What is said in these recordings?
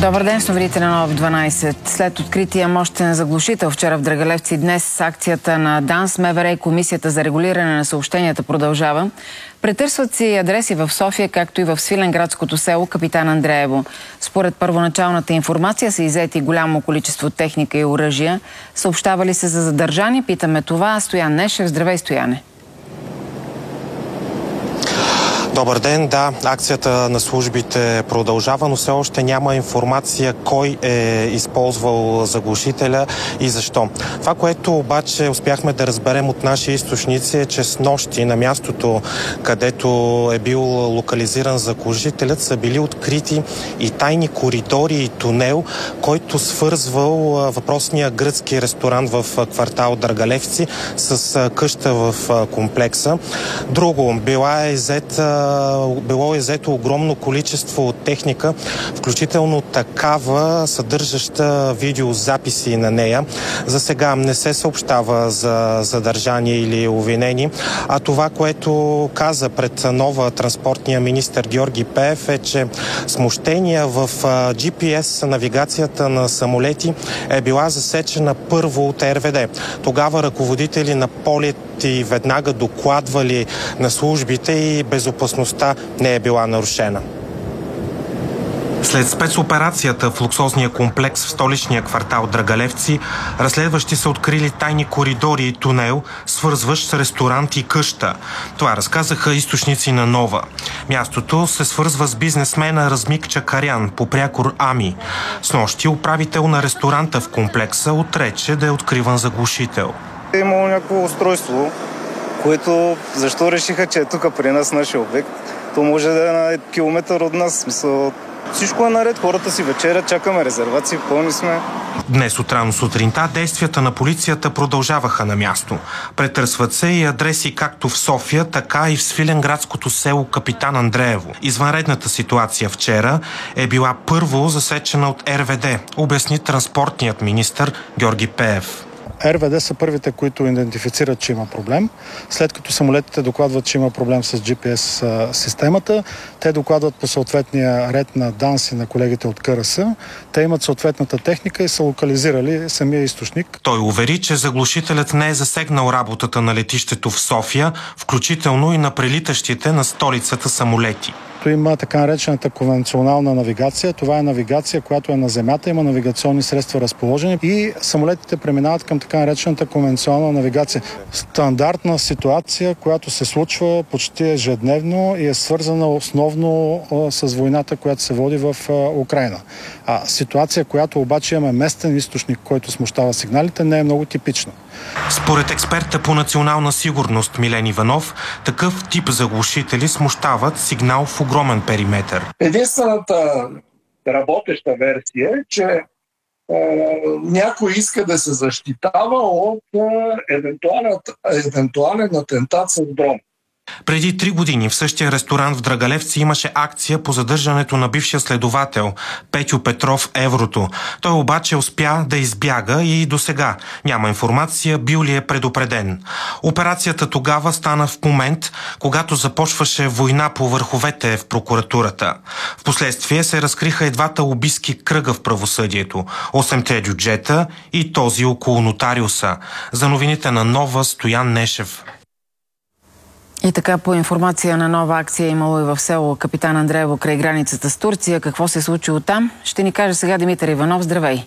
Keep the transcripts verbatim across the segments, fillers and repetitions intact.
Добър ден, с новините на Нов дванайсет. След открития мощен заглушител вчера в Драгалевци, днес акцията на ДАНС, МВР и Комисията за регулиране на съобщенията продължава. Претърсват си адреси в София, както и в свиленградското село Капитан Андреево. Според първоначалната информация са иззети голямо количество техника и оръжия. Съобщава ли се за задържани? Питаме това. Стоян Нешев. Здравей, Стояне. Добър ден, да, акцията на службите продължава, но все още няма информация кой е използвал заглушителя и защо. Това, което обаче успяхме да разберем от наши източници, е, че с нощи на мястото, където е бил локализиран заглушителят, са били открити и тайни коридори и тунел, който свързвал въпросния гръцки ресторант в квартал Драгалевци с къща в комплекса. Друго, била е иззета било иззето огромно количество от техника, включително такава, съдържаща видеозаписи на нея. За сега не се съобщава за задържани или обвинени, а това, което каза пред нова транспортния министър Георги Пеев, е, че смущения в джи пи ес навигацията на самолети е била засечена първо от Р В Д. Тогава ръководители на полети веднага докладвали на службите и безопасността не е била нарушена. След спецоперацията в луксозния комплекс в столичния квартал Драгалевци, разследващи са открили тайни коридори и тунел, свързващ с ресторант и къща. Това разказаха източници на Нова. Мястото се свързва с бизнесмена Размик Чакарян, по прякор Ами. Снощи управител на ресторанта в комплекса отрече да е откриван заглушител. Е имало някакво устройство, което защо решиха, че е тук при нас нашия обект. То може да е на километър от нас. Смисъл, всичко е наред, хората си вечерят, чакаме резервации, пълни сме. Днес от рано сутринта действията на полицията продължаваха на място. Претърсват се и адреси както в София, така и в свиленградското село Капитан Андреево. Извънредната ситуация вчера е била първо засечена от Р В Д, обясни транспортният министър Георги Пеев. Р В Д са първите, които идентифицират, че има проблем. След като самолетите докладват, че има проблем с джи пи ес системата, те докладват по съответния ред на ДАНС и на колегите от К Р С. Те имат съответната техника и са локализирали самия източник. Той увери, че заглушителят не е засегнал работата на летището в София, включително и на прелитащите на столицата самолети. Има така наречената конвенционална навигация. Това е навигация, която е на земята, има навигационни средства разположени и самолетите преминават към така наречената конвенционална навигация. Стандартна ситуация, която се случва почти ежедневно и е свързана основно с войната, която се води в Украйна. А ситуация, която обаче имаме местен източник, който смущава сигналите, не е много типична. Според експерта по национална сигурност Милен Иванов, такъв тип заглушители смущават сигнал в огромен периметър. Единствената работеща версия е, че е, някой иска да се защитава от е, евентуален, евентуален атентат с дрон. Преди три години в същия ресторант в Драгалевци имаше акция по задържането на бившия следовател Петю Петров Еврото. Той обаче успя да избяга и до сега няма информация бил ли е предупреден. Операцията тогава стана в момент, когато започваше война по върховете в прокуратурата. Впоследствие се разкриха и двата лобистки кръга в правосъдието – осемте джуджета и този около нотариуса. За новините на Нова, Стоян Нешев. И така, по информация на нова акция имало и в село Капитан Андреево край границата с Турция. Какво се е случило там? Ще ни каже сега Димитър Иванов. Здравей!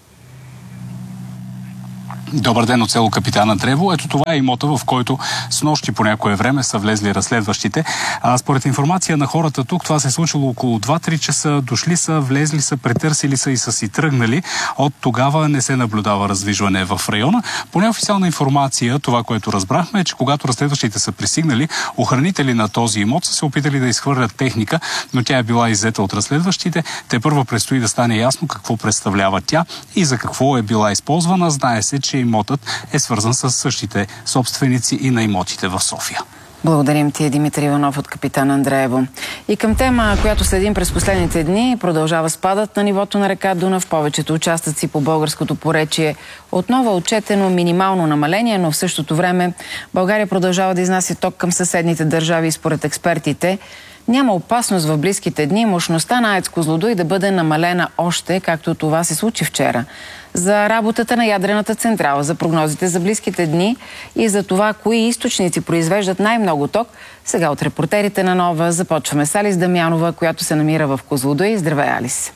Добър ден от село Капитан Андреево. Ето това е имота, в който с нощи по някое време са влезли разследващите. А според информация на хората тук, това се е случило около два-три часа. Дошли са, влезли са, претърсили са и са си тръгнали. От тогава не се наблюдава раздвижване в района. По неофициална информация, това, което разбрахме, е, че когато разследващите са пристигнали, охранители на този имот са се опитали да изхвърлят техника, но тя е била иззета от разследващите. Те първо предстои да стане ясно какво представлява тя и за какво е била използвана. Знае се, че имотът е свързан с същите собственици и на имотите в София. Благодарим ти, Димитър Иванов от Капитан Андреево. И към тема, която следим през последните дни, продължава спадът на нивото на река Дунав. В повечето участъци по българското поречие отново е отчетено минимално намаление, но в същото време България продължава да изнася ток към съседните държави и според експертите Няма опасност в близките дни мощността на АЕЦ Козлодуй да бъде намалена още, както това се случи вчера. За работата на ядрената централа, за прогнозите за близките дни и за това, кои източници произвеждат най-много ток, сега от репортерите на Нова започваме с Алис Дамянова, която се намира в Козлодуй. Здравей, Алис!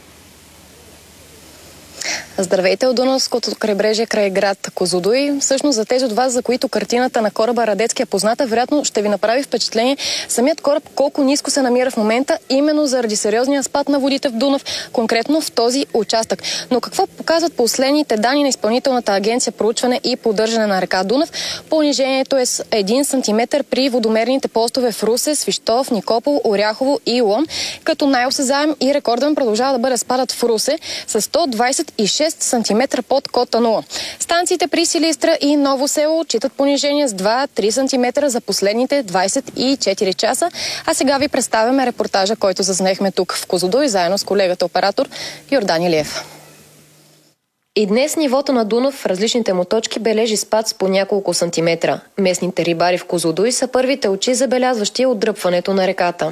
Здравейте от Дунавското крайбрежие край град Козлодуй. Всъщност за тези от вас, за които картината на кораба Радецки е позната, вероятно ще ви направи впечатление самият кораб колко ниско се намира в момента, именно заради сериозния спад на водите в Дунав, конкретно в този участък. Но какво показват последните данни на Изпълнителната агенция проучване и поддържане на река Дунав? Понижението е с един сантиметър при водомерните постове в Русе, Свищов, Никопол, Оряхово и Лом, като най-осезаем и рекорден продължава да бъде спадът в Русе с сто двадесет и шест сантиметра под кота нула. Станциите при Силистра и Ново село отчитат понижение с два-три сантиметра за последните двадесет и четири часа. А сега ви представяме репортажа, който заснехме тук в Козлодуй, заедно с колегата оператор Йордан Илиев. И днес нивото на Дунав в различните му точки бележи спад с по няколко сантиметра. Местните рибари в Козлодуй са първите очи, забелязващи отдръпването на реката.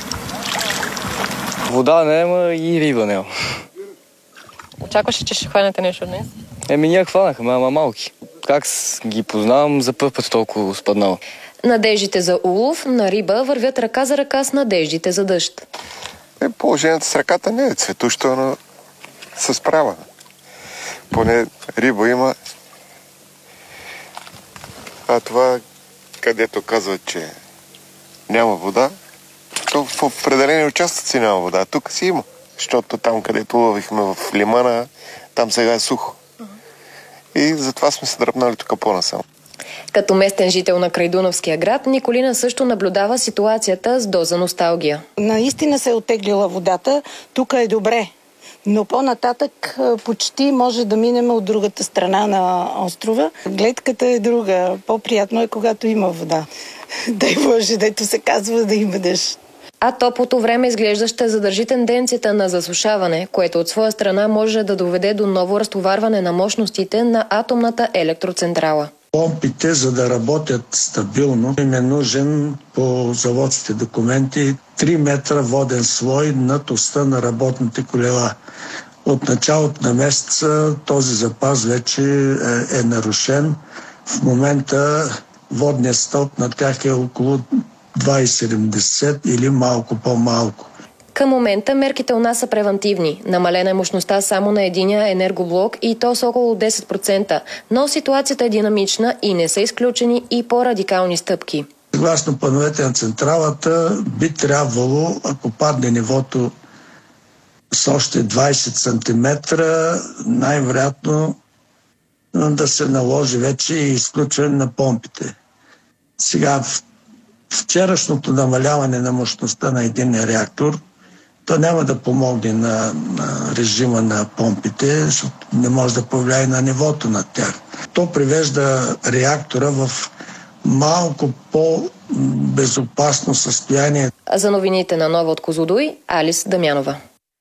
Вода няма и риба няма. Очакваше, че ще хванете нещо днес? Еми, ние хванаха, ама малки. Как ги познавам, за първ път толкова спаднало. Надеждите за улов на риба вървят ръка за ръка с надеждите за дъжд. Е, положението с ръката не е цветущо, но се справя. Поне риба има. А това, където казват, че няма вода, то в определени участъци няма вода. Тук си има. Защото там, където ловихме в лимана, там сега е сухо. Uh-huh. И затова сме се дръпнали тук по-насам. Като местен жител на крайдунавския град, Николина също наблюдава ситуацията с доза носталгия. Наистина се е оттеглила водата. Тук е добре. Но по-нататък почти може да минем от другата страна на острова. Гледката е друга. По-приятно е, когато има вода. Дай Боже, дето се казва да има дъжд. А топлото време изглежда ще задържи тенденцията на засушаване, което от своя страна може да доведе до ново разтоварване на мощностите на атомната електроцентрала. Помпите, за да работят стабилно, им е нужен по заводските документи три метра воден слой над оста на работните колела. От началото на месеца този запас вече е, е нарушен. В момента водният стълб на тях е около два цяло седемдесет или малко по-малко. Към момента мерките у нас са превантивни. Намалена е мощността само на единия енергоблок и то с около десет процента. Но ситуацията е динамична и не са изключени и по-радикални стъпки. Съгласно плановете на централата би трябвало, ако падне нивото с още двадесет сантиметра, най-вероятно да се наложи вече и изключване на помпите. Сега в вчерашното намаляване на мощността на един реактор, то няма да помогне на, на режима на помпите, защото не може да повлияе на нивото на тях. То привежда реактора в малко по-безопасно състояние. За новините на Нова от Козлодуй, Алис Дамянова.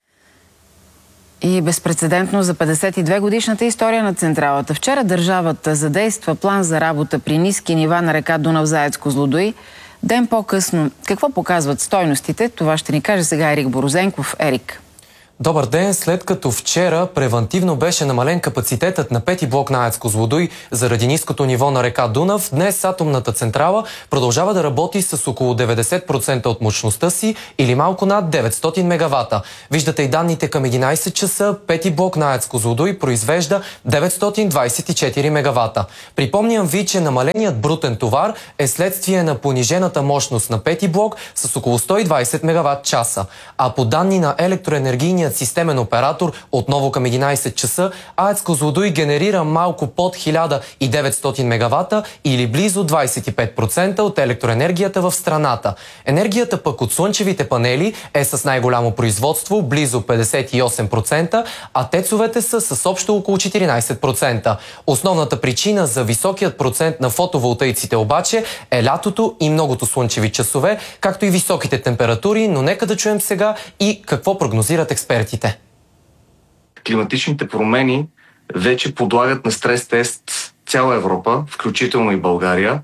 И безпрецедентно за петдесет и две годишната история на централата. Вчера държавата задейства план за работа при ниски нива на река Дунав за АЕЦ Козлодуй. Ден по-късно, какво показват стойностите? Това ще ни каже сега Ерик Борозенков. Ерик. Добър ден! След като вчера превантивно беше намален капацитетът на пети блок на АЕЦ Козлодуй заради ниското ниво на река Дунав, днес атомната централа продължава да работи с около деветдесет процента от мощността си или малко над деветстотин мегавата. Виждате и данните към единадесет часа. Пети блок на АЕЦ Козлодуй произвежда деветстотин двадесет и четири мегавата. Припомням ви, че намаленият брутен товар е следствие на понижената мощност на пети блок с около сто и двадесет мегават часа. А по данни на електроенергийния системен оператор, отново към единадесет часа, АЕЦ Козлодуй генерира малко под хиляда и деветстотин мегавата или близо двадесет и пет процента от електроенергията в страната. Енергията пък от слънчевите панели е с най-голямо производство, близо петдесет и осем процента, а тецовете са с общо около четиринадесет процента. Основната причина за високият процент на фотоволтаиците обаче е лятото и многото слънчеви часове, както и високите температури, но нека да чуем сега и какво прогнозират експерти. Климатичните промени вече подлагат на стрес тест цяла Европа, включително и България.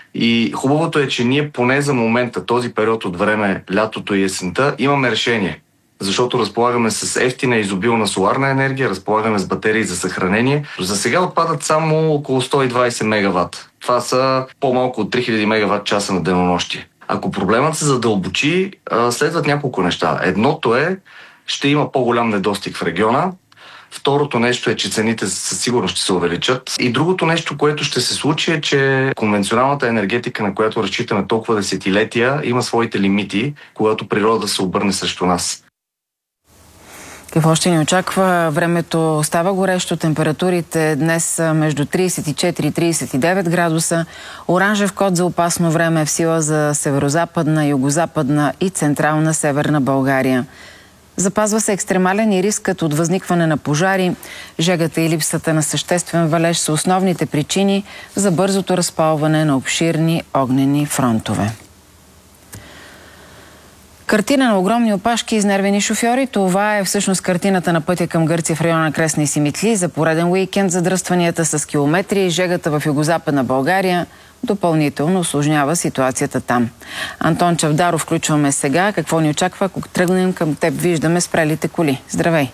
И хубавото е, че ние поне за момента, този период от време, лятото и есента, имаме решение. Защото разполагаме с ефтина и изобилна соларна енергия, разполагаме с батерии за съхранение. За сега отпадат само около сто и двайсет мегаватт. Това са по-малко от три хиляди мегаватт часа на денонощие. Ако проблемът се задълбочи, следват няколко неща. Едното е, ще има по-голям недостиг в региона. Второто нещо е, че цените със сигурност ще се увеличат. И другото нещо, което ще се случи е, че конвенционалната енергетика, на която разчитаме толкова десетилетия, има своите лимити, когато природа се обърне срещу нас. Какво ще ни очаква? Времето става горещо, температурите днес са между трийсет и четири и трийсет и девет градуса. Оранжев код за опасно време е в сила за северозападна, югозападна и централна северна България. Запазва се екстремален и рискът от възникване на пожари. Жегата и липсата на съществен валеж са основните причини за бързото разпалване на обширни огнени фронтове. Картина на огромни опашки и изнервени шофьори. Това е всъщност картината на пътя към Гърция в района на Кресна и Симитли. За пореден уикенд задръстванията с километри и жегата в югозападна България допълнително усложнява ситуацията там. Антон Чавдаров включваме сега. Какво ни очаква, ако тръгнем към теб? Виждаме спрелите коли. Здравей!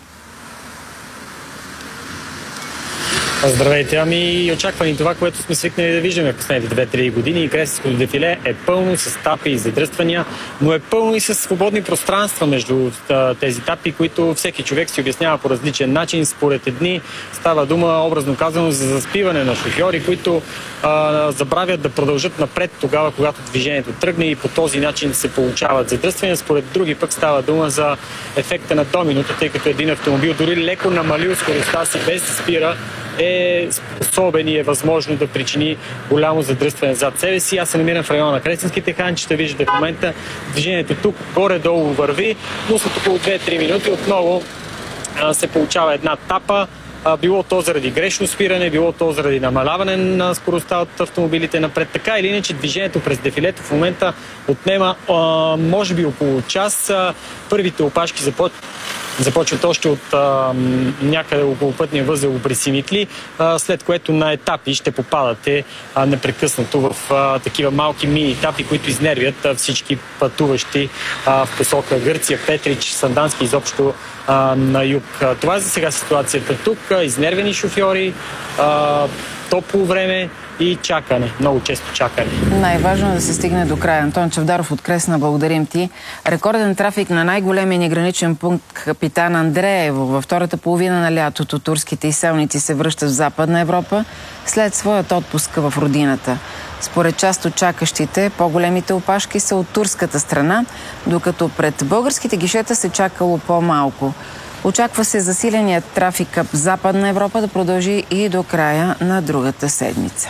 Здравейте, ами очаквани това, което сме свикнали да виждаме в последните две-три години. Кресненското дефиле е пълно с тапи и задръствания, но е пълно и с свободни пространства между тези тапи, които всеки човек си обяснява по различен начин. Според едни става дума, образно казано, за заспиване на шофьори, които а, забравят да продължат напред тогава, когато движението тръгне и по този начин се получават задръствания. Според други пък става дума за ефекта на доминото, тъй като един автомобил дори леко намалил скоростта си без да спира, е способен и е възможно да причини голямо задръстване зад себе си. Аз се намирам в района на Кресненските ханчета. Виждате в момента движението тук горе-долу върви, но след около две-три минути отново а, се получава една тапа. А, било то заради грешно спиране, било то заради намаляване на скоростта от автомобилите напред. Така или иначе движението през дефилето в момента отнема а, може би около час. А, първите опашки започват Започват още от а, някъде около пътния възел при Симитли, а, след което на етапи ще попадате а, непрекъснато в а, такива малки мини-етапи, които изнервят а, всички пътуващи а, в посока Гърция, Петрич, Сандански, изобщо а, на юг. А, това е за сега ситуацията тук. А, изнервени шофьори, а, топло време и чакане. Много често чакане. Най-важно е да се стигне до края. Антон Чавдаров от Кресна, благодарим ти. Рекорден трафик на най-големия ни граничен пункт Капитан Андреево. Във втората половина на лятото турските изселници се връщат в Западна Европа след своят отпуск в родината. Според част от чакащите, по-големите опашки са от турската страна, докато пред българските гишета се чакало по-малко. Очаква се засиленият трафик в Западна Европа да продължи и до края на другата седмица.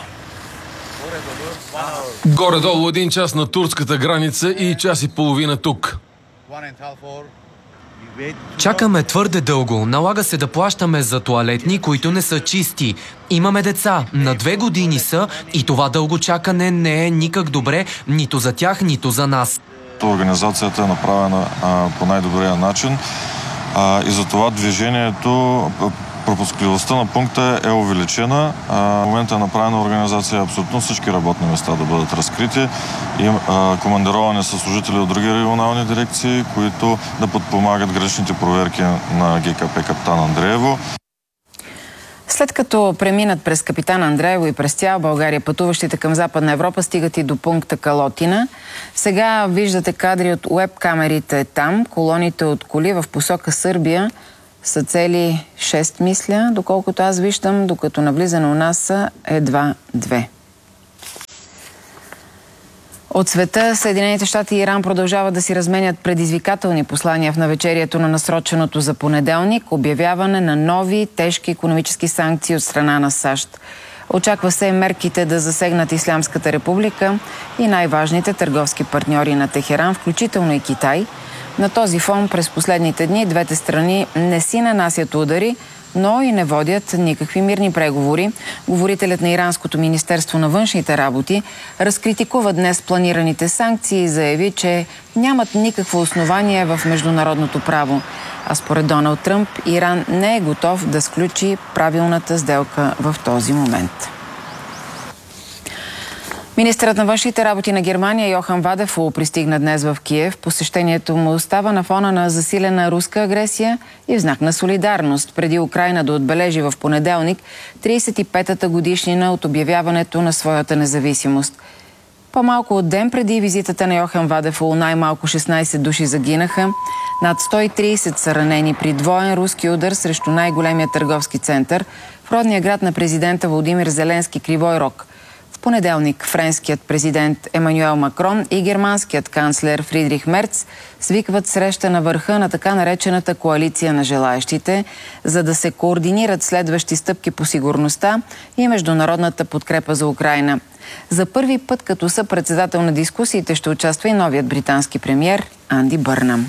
Горе-долу един час на турската граница и час и половина тук. Чакаме твърде дълго. Налага се да плащаме за тоалетни, които не са чисти. Имаме деца. На две години са и това дълго чакане не е никак добре нито за тях, нито за нас. Организацията е направена а, по най-добрия начин а, и затова движението, пропускливостта на пункта е увеличена. А, в момента е направена организация абсолютно всички работни места да бъдат разкрити и а, командировани са служители от други регионални дирекции, които да подпомагат граничните проверки на ГКП Капитан Андреево. След като преминат през Капитан Андреево и през цяла България, пътуващите към Западна Европа стигат и до пункта Калотина. Сега виждате кадри от уеб-камерите там. Колоните от коли в посока Сърбия са цели шест, мисля, доколкото аз виждам, докато навлизане у нас са едва две. От света Съединените щати и Иран продължават да си разменят предизвикателни послания в навечерието на насроченото за понеделник обявяване на нови тежки икономически санкции от страна на САЩ. Очаква се мерките да засегнат Ислямската република и най-важните търговски партньори на Техеран, включително и Китай. На този фон през последните дни двете страни не си нанасят удари, но и не водят никакви мирни преговори. Говорителят на Иранското министерство на външните работи разкритикува днес планираните санкции и заяви, че нямат никакво основание в международното право. А според Доналд Тръмп, Иран не е готов да сключи правилната сделка в този момент. Министърът на външните работи на Германия Йохан Вадефул пристигна днес в Киев. Посещението му остава на фона на засилена руска агресия и в знак на солидарност, преди Украйна да отбележи в понеделник тридесет и петата годишнина от обявяването на своята независимост. По-малко от ден преди визитата на Йохан Вадефул най-малко шестнайсет души загинаха. Над сто и трийсет са ранени при двоен руски удар срещу най-големия търговски център в родния град на президента Володимир Зеленски Кривой Рог. В понеделник френският президент Емануел Макрон и германският канцлер Фридрих Мерц свикват среща на върха на така наречената коалиция на желаещите, за да се координират следващи стъпки по сигурността и международната подкрепа за Украйна. За първи път като съпредседател на дискусиите ще участва и новият британски премиер Анди Бърнам.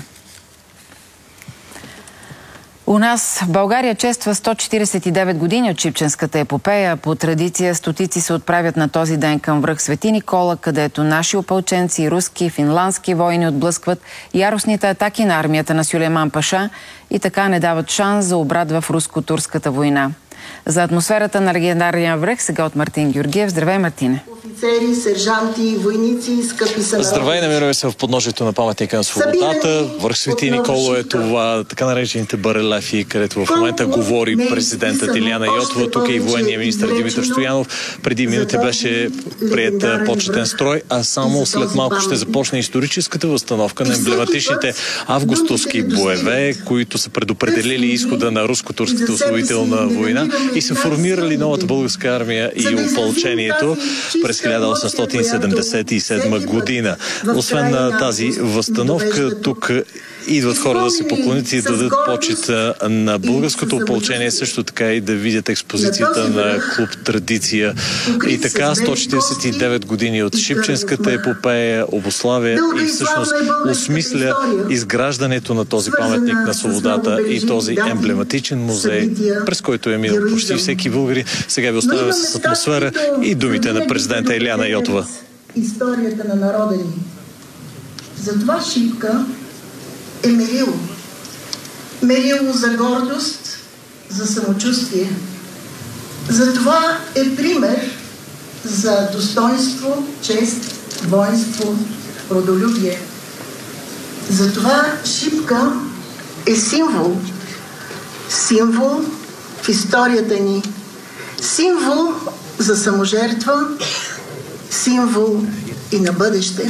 У нас в България чества сто четирийсет и девет години от Шипченската епопея. По традиция стотици се отправят на този ден към връх Свети Никола, където наши опълченци, руски и финландски войни отблъскват яростните атаки на армията на Сюлейман Паша и така не дават шанс за обрат в руско-турската война. За атмосферата на легендарния връх сега от Мартин Георгиев. Здравей, Мартине! Офицери, сержанти, войници, скъпи сънародници. Здравей, намираме се в подножието на паметника на свободата. Върх Свети Никола е това, така наречените барелефи, където в момента говори президентът Илияна Йотова. Тук е и военния министър Димитър Стоянов. Преди минути беше приет почетен строй, а само след малко ще започне историческата възстановка на емблематичните августовски боеве, които са предопределили изхода на руско-турската освободителна война и са формирали новата българска армия и опълчението през хиляда осемстотин седемдесет и седма година. Освен на тази възстановка, тук идват хора да се поклонят и да дадат почет на българското опълчение, също така и да видят експозицията на клуб Традиция. И така сто четирийсет и девет години от Шипченската епопея обуславя и всъщност осмисля изграждането на този паметник на свободата и този емблематичен музей, през който е минал почти всеки българин. Сега ви оставя с атмосфера и думите на президента Илияна Йотова. Историята на народа ни. Затова Шипка е мерило. Мерило за гордост, за самочувствие. Затова е пример за достоинство, чест, воинство, родолюбие. Затова Шипка е символ. Символ в историята ни. Символ за саможертва, символ и на бъдеще.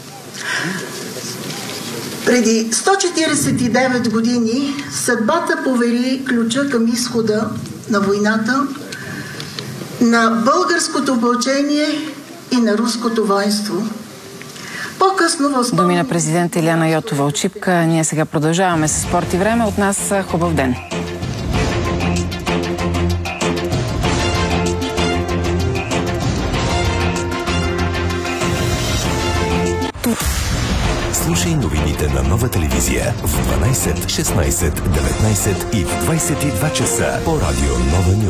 Преди сто четирийсет и девет години съдбата повери ключа към изхода на войната на българското опълчение и на руското воинство. По-късно в Думи на президента Илияна Йотова от Шипка. Ние сега продължаваме с спорт и време. От нас хубав ден! Слушай новините на Нова телевизия в дванайсет, шестнайсет, деветнайсет и в двайсет и два часа по радио Нова Нюз.